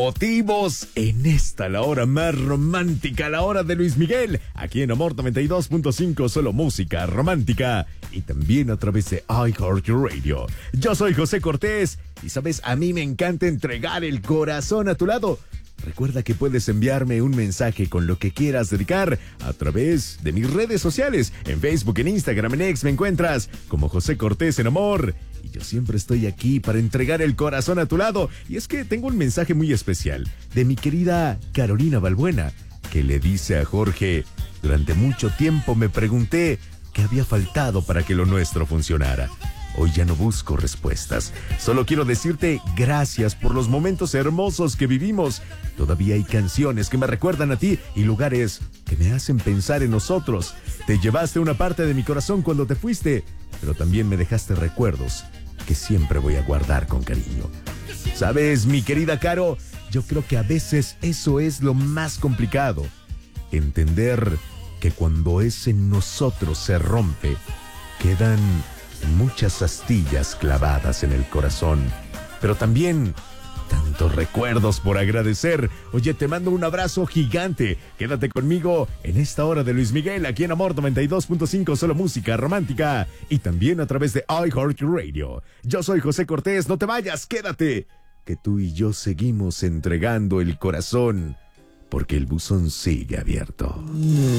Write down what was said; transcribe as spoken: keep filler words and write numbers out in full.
motivos en esta, la hora más romántica, la hora de Luis Miguel, aquí en Amor noventa y dos punto cinco, solo música romántica, y también a través de iHeartRadio. Yo soy José Cortés, y sabes, a mí me encanta entregar el corazón a tu lado. Recuerda que puedes enviarme un mensaje con lo que quieras dedicar a través de mis redes sociales. En Facebook, en Instagram, en X me encuentras como José Cortés en Amor. Y yo siempre estoy aquí para entregar el corazón a tu lado. Y es que tengo un mensaje muy especial de mi querida Carolina Balbuena, que le dice a Jorge: durante mucho tiempo me pregunté qué había faltado para que lo nuestro funcionara. Hoy ya no busco respuestas. Solo quiero decirte gracias por los momentos hermosos que vivimos. Todavía hay canciones que me recuerdan a ti y lugares que me hacen pensar en nosotros. Te llevaste una parte de mi corazón cuando te fuiste, pero también me dejaste recuerdos que siempre voy a guardar con cariño. ¿Sabes, mi querida Caro? Yo creo que a veces eso es lo más complicado. Entender que cuando ese nosotros se rompe, quedan muchas astillas clavadas en el corazón, pero también tantos recuerdos por agradecer. Oye, te mando un abrazo gigante. Quédate conmigo en esta hora de Luis Miguel, aquí en Amor noventa y dos punto cinco, solo música romántica, y también a través de iHeartRadio. Yo soy José Cortés, no te vayas, quédate, que tú y yo seguimos entregando el corazón, porque el buzón sigue abierto.